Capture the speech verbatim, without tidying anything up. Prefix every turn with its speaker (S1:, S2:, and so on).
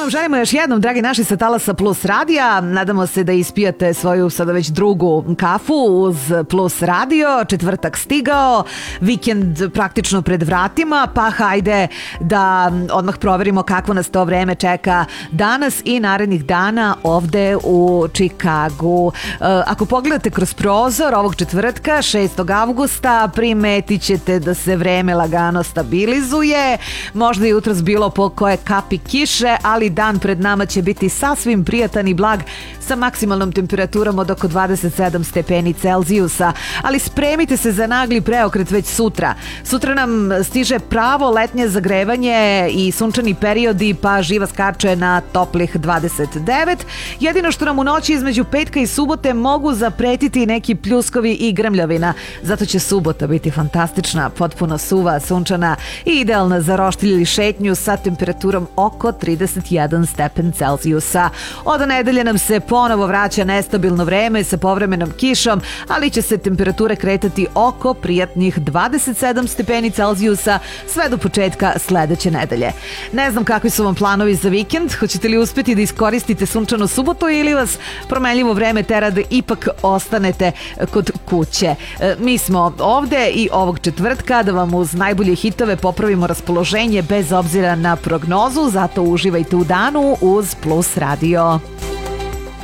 S1: vam želimo još jednom, dragi naši sa Talasa Plus radija. Nadamo se da ispijate svoju sada već drugu kafu uz Plus radio. Četvrtak stigao, vikend praktično pred vratima, pa hajde da odmah proverimo kako nas to vreme čeka danas i narednih dana ovde u Čikagu. Ako pogledate kroz prozor ovog četvrtka, šestog avgusta, primetit ćete da se vreme lagano stabilizuje. Možda je jutros bilo po koje kapi kiše, ali dan pred nama će biti sasvim prijatan i blag sa maksimalnom temperaturom od oko dvadeset sedam stepeni Celzijusa. Ali spremite se za nagli preokret već sutra. Sutra nam stiže pravo letnje zagrevanje i sunčani periodi, pa živa skače na toplih dvadeset devet. Jedino što nam u noći između petka i subote mogu zapretiti neki pljuskovi i grmljavina. Zato će subota biti fantastična, potpuno suva, sunčana i idealna za roštilj ili šetnju sa temperaturom oko trideset jedan stepen Celzijusa. Od nedelje nam se ponovo vraća nestabilno vreme sa povremenom kišom, ali će se temperature kretati oko prijatnih dvadeset sedam stepeni Celzijusa sve do početka sledeće nedelje. Ne znam kakvi su vam planovi za vikend, hoćete li uspeti da iskoristite sunčanu subotu ili vas promenljivo vreme tera da ipak ostanete kod kuće. Mi smo ovde i ovog četvrtka da vam uz najbolje hitove popravimo raspoloženje bez obzira na prognozu, zato uživajte u danu uz Plus radio.